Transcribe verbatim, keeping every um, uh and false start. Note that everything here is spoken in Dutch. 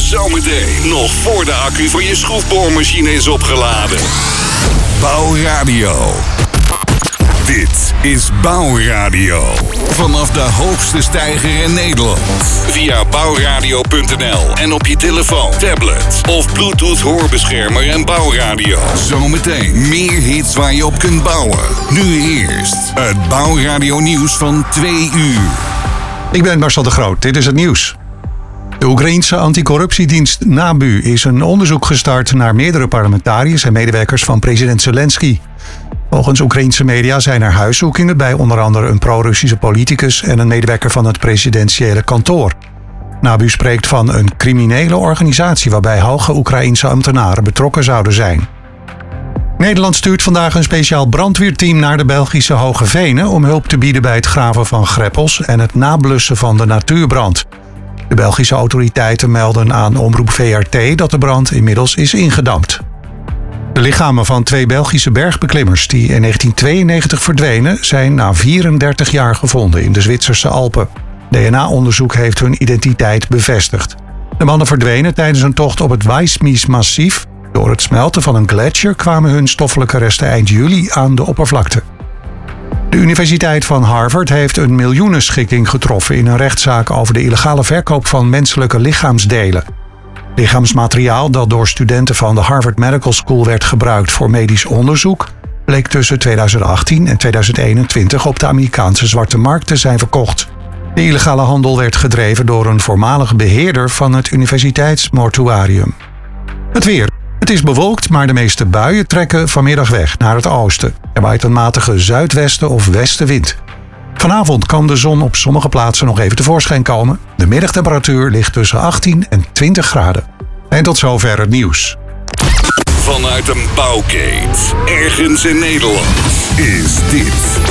Zometeen, nog voor de accu van je schroefboormachine is opgeladen. Bouwradio. Dit is Bouwradio. Vanaf de hoogste steiger in Nederland. Via bouwradio punt n l en op je telefoon, tablet of Bluetooth hoorbeschermer en Bouwradio. Zometeen meer hits waar je op kunt bouwen. Nu eerst het Bouwradio nieuws van twee uur. Ik ben Marcel de Groot, dit is het nieuws. De Oekraïense anticorruptiedienst NABU is een onderzoek gestart naar meerdere parlementariërs en medewerkers van president Zelensky. Volgens Oekraïense media zijn er huiszoekingen bij onder andere een pro-Russische politicus en een medewerker van het presidentiële kantoor. NABU spreekt van een criminele organisatie waarbij hoge Oekraïense ambtenaren betrokken zouden zijn. Nederland stuurt vandaag een speciaal brandweerteam naar de Belgische Hoge Venen om hulp te bieden bij het graven van greppels en het nablussen van de natuurbrand. De Belgische autoriteiten melden aan omroep V R T dat de brand inmiddels is ingedampt. De lichamen van twee Belgische bergbeklimmers die in negentien tweeënnegentig verdwenen zijn na vierendertig jaar gevonden in de Zwitserse Alpen. D N A-onderzoek heeft hun identiteit bevestigd. De mannen verdwenen tijdens een tocht op het Wijsmies-massief. Door het smelten van een gletsjer kwamen hun stoffelijke resten eind juli aan de oppervlakte. De Universiteit van Harvard heeft een miljoenenschikking getroffen in een rechtszaak over de illegale verkoop van menselijke lichaamsdelen. Lichaamsmateriaal dat door studenten van de Harvard Medical School werd gebruikt voor medisch onderzoek, bleek tussen tweeduizend achttien en tweeduizend eenentwintig op de Amerikaanse zwarte markt te zijn verkocht. De illegale handel werd gedreven door een voormalig beheerder van het universiteitsmortuarium. Het weer. Het is bewolkt, maar de meeste buien trekken vanmiddag weg naar het oosten. Er waait een matige zuidwesten of westenwind. Vanavond kan de zon op sommige plaatsen nog even tevoorschijn komen. De middagtemperatuur ligt tussen achttien en twintig graden. En tot zover het nieuws. Vanuit een bouwkeet, ergens in Nederland, is dit